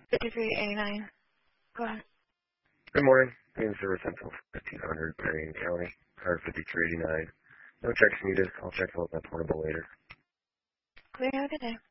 5389. Go ahead. Good morning. Being service until 1500 Marion County, card 5389. No checks needed. I'll check out my portable later. Clear. Have a good day.